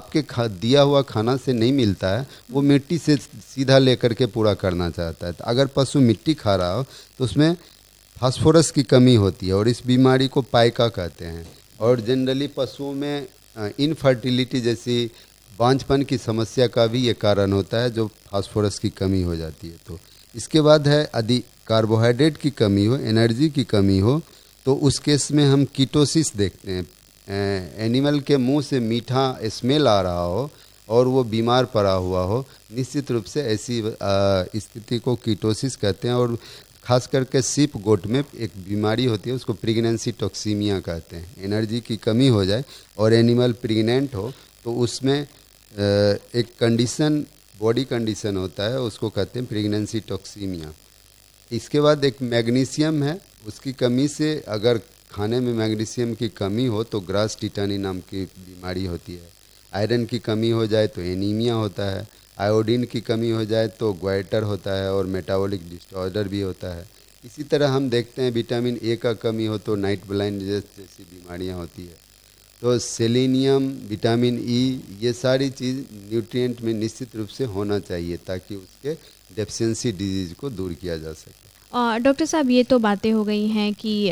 आपके दिया हुआ खाना से नहीं मिलता है, वो मिट्टी से सीधा लेकर के पूरा करना चाहता है। तो अगर पशु मिट्टी खा रहा हो तो उसमें फास्फोरस की कमी होती है और इस बीमारी को पाइका कहते हैं। और जनरली पशुओं में इनफर्टिलिटी जैसी बांझपन की समस्या का भी ये कारण होता है, जो फास्फोरस की कमी हो जाती है। तो इसके बाद है यदि कार्बोहाइड्रेट की कमी हो, एनर्जी की कमी हो, तो उस केस में हम कीटोसिस देखते हैं। एनिमल के मुंह से मीठा स्मेल आ रहा हो और वो बीमार पड़ा हुआ हो, निश्चित रूप से ऐसी स्थिति को कीटोसिस कहते हैं। और खास करके सीप गोट में एक बीमारी होती है, उसको प्रेगनेंसी टॉक्सीमिया कहते हैं। एनर्जी की कमी हो जाए और एनिमल प्रेग्नेंट हो तो उसमें एक कंडीशन, बॉडी कंडीशन होता है, उसको कहते हैं प्रेगनेंसी टॉक्सीमिया। इसके बाद एक मैग्नीशियम है, उसकी कमी से अगर खाने में मैग्नीशियम की कमी हो तो ग्रास टिटानी नाम की बीमारी होती है। आयरन की कमी हो जाए तो एनीमिया होता है। आयोडीन की कमी हो जाए तो ग्वाइटर होता है और मेटाबॉलिक डिसऑर्डर भी होता है। इसी तरह हम देखते हैं विटामिन ए का कमी हो तो नाइट ब्लाइंडनेस जैसी बीमारियां होती है। तो सेलेनियम, विटामिन ई, ये सारी चीज़ न्यूट्रिएंट में निश्चित रूप से होना चाहिए ताकि उसके डेफिशिएंसी डिजीज़ को दूर किया जा सके। डॉक्टर साहब, ये तो बातें हो गई हैं कि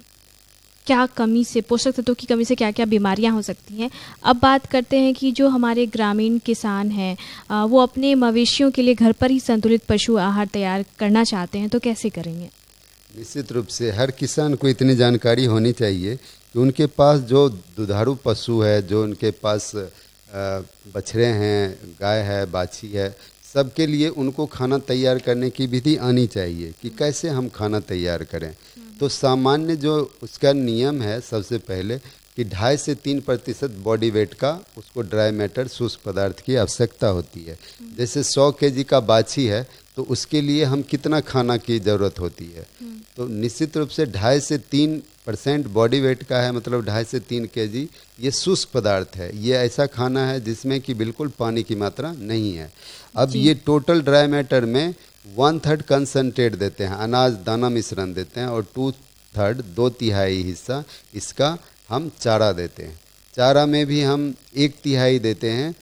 क्या कमी से, पोषक तत्वों की कमी से क्या क्या बीमारियां हो सकती हैं। अब बात करते हैं कि जो हमारे ग्रामीण किसान हैं वो अपने मवेशियों के लिए घर पर ही संतुलित पशु आहार तैयार करना चाहते हैं, तो कैसे करेंगे? निश्चित रूप से हर किसान को इतनी जानकारी होनी चाहिए कि उनके पास जो दुधारू पशु है, जो उनके पास बछड़े हैं, गाय है, बाछी है, सबके लिए उनको खाना तैयार करने की विधि आनी चाहिए कि कैसे हम खाना तैयार करें। तो सामान्य जो उसका नियम है, सबसे पहले कि 2.5 से 3% बॉडी वेट का उसको ड्राई मैटर, शुष्क पदार्थ की आवश्यकता होती है। जैसे 100 केजी का बाछी है तो उसके लिए हम कितना खाना की ज़रूरत होती है, तो निश्चित रूप से 2.5 से 3% बॉडी वेट का है, मतलब 2.5 से 3 केजी ये शुष्क पदार्थ है। ये ऐसा खाना है जिसमें कि बिल्कुल पानी की मात्रा नहीं है। अब ये टोटल ड्राई मैटर में 1/3 कंसनट्रेट देते हैं, अनाज दाना मिश्रण देते हैं, और 2/3 2/3 हिस्सा इसका हम चारा देते हैं। चारा में भी हम 1/3 देते हैं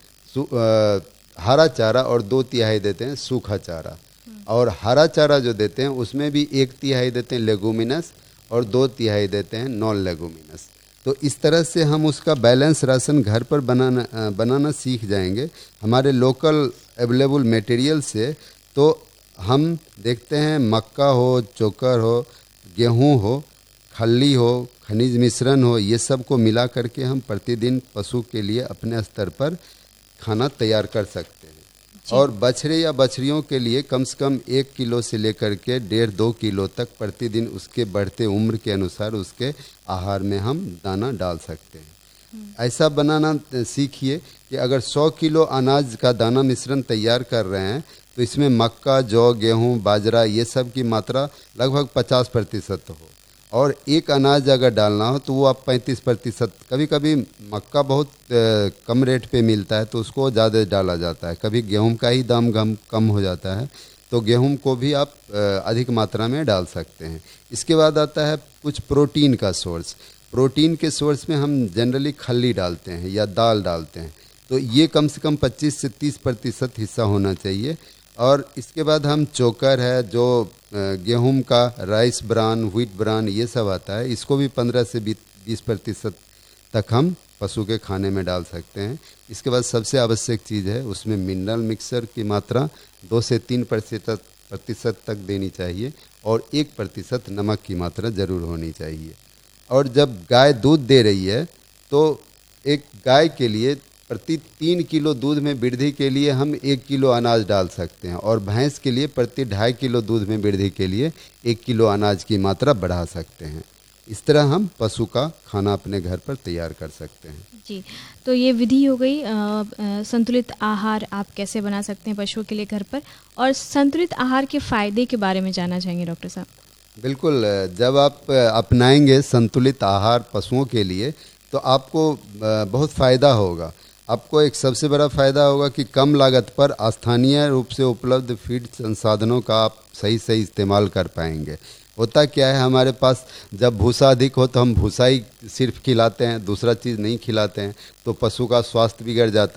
हरा चारा और 2/3 देते हैं सूखा चारा। और हरा चारा जो देते हैं उसमें भी 1/3 देते हैं लेगुमिनस और 2/3 देते हैं नॉन लेगुमिनस। तो इस तरह से हम उसका बैलेंस राशन घर पर बनाना सीख जाएंगे हमारे लोकल अवेलेबल मटेरियल से। तो हम देखते हैं मक्का हो, चोकर हो, गेहूं हो, खल्ली हो, खनिज मिश्रण हो, ये सब को मिला करके हम प्रतिदिन पशु के लिए अपने स्तर पर खाना तैयार कर सकते हैं। और बछड़े या बछड़ियों के लिए कम से कम 1 किलो से लेकर के 1.5-2 किलो तक प्रतिदिन उसके बढ़ते उम्र के अनुसार उसके आहार में हम दाना डाल सकते हैं। ऐसा बनाना सीखिए कि अगर 100 किलो अनाज का दाना मिश्रण तैयार कर रहे हैं तो इसमें मक्का, जौ, गेहूं, बाजरा ये सब की मात्रा लगभग 50% हो, और एक अनाज अगर डालना हो तो वो आप 35%, कभी कभी मक्का बहुत कम रेट पे मिलता है तो उसको ज़्यादा डाला जाता है, कभी गेहूं का ही दाम कम हो जाता है तो गेहूं को भी आप अधिक मात्रा में डाल सकते हैं। इसके बाद आता है कुछ प्रोटीन का सोर्स। प्रोटीन के सोर्स में हम जनरली खल्ली डालते हैं या दाल डालते हैं, तो ये कम से कम 25 से 30% हिस्सा होना चाहिए। और इसके बाद हम चोकर है, जो गेहूं का राइस ब्रान, व्हीट ब्रान, ये सब आता है, इसको भी 15 से 20% तक हम पशु के खाने में डाल सकते हैं। इसके बाद सबसे आवश्यक चीज़ है, उसमें मिनरल मिक्सर की मात्रा 2 से 3% तक देनी चाहिए, और 1% नमक की मात्रा ज़रूर होनी चाहिए। और जब गाय दूध दे रही है तो एक गाय के लिए प्रति 3 किलो दूध में वृद्धि के लिए हम 1 किलो अनाज डाल सकते हैं, और भैंस के लिए प्रति 2.5 किलो दूध में वृद्धि के लिए 1 किलो अनाज की मात्रा बढ़ा सकते हैं। इस तरह हम पशु का खाना अपने घर पर तैयार कर सकते हैं। जी, तो ये विधि हो गई संतुलित आहार आप कैसे बना सकते हैं पशुओं के लिए घर पर, और संतुलित आहार के फ़ायदे के बारे में जानना चाहेंगे डॉक्टर साहब। बिल्कुल, जब आप अपनाएंगे संतुलित आहार पशुओं के लिए तो आपको बहुत फ़ायदा होगा। आपको एक सबसे बड़ा फ़ायदा होगा कि कम लागत पर स्थानीय रूप से उपलब्ध फीड संसाधनों का आप सही इस्तेमाल कर पाएंगे। होता क्या है, हमारे पास जब भूसा अधिक हो तो हम भूसा ही सिर्फ खिलाते हैं, दूसरा चीज़ नहीं खिलाते हैं, तो पशु का स्वास्थ्य बिगड़ जाता है।